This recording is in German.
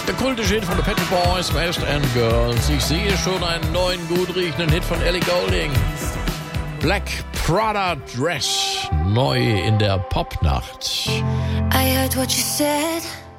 Der kultische Hit von The Pet Shop Boys, West End Girls. Ich sehe schon einen neuen, gut riechenden Hit von Ellie Goulding. Black Prada Dress, neu in der Popnacht. I heard what you said.